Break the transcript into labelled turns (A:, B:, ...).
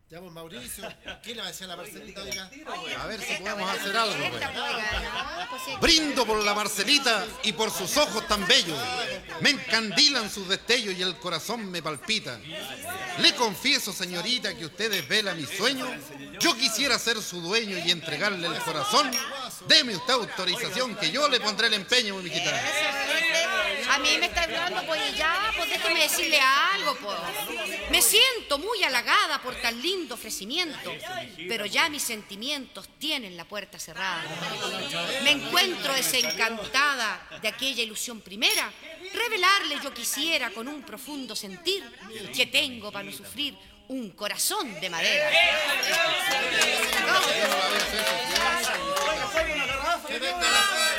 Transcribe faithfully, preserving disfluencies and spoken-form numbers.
A: Ya, pues Mauricio, ¿qué le va a decir a la Marcelita, oiga?
B: A ver si podemos hacer algo, pues.
C: Esta puede ganar, pues, sí.
B: Brindo por la Marcelita y por sus ojos tan bellos. Me encandilan sus destellos y el corazón me palpita. Le confieso, señorita, que usted desvela mi sueño. Yo quisiera ser su dueño y entregarle el corazón. Deme usted autorización que yo le pondré el empeño, mi mijita.
C: A mí me está hablando, pues ya, pues déjeme decirle algo, pues. Me siento muy halagada por tan lindo ofrecimiento, pero ya mis sentimientos tienen la puerta cerrada. Me encuentro desencantada de aquella ilusión primera. Revelarle yo quisiera con un profundo sentir que tengo para no sufrir un corazón de madera.
A: ¡Que venga la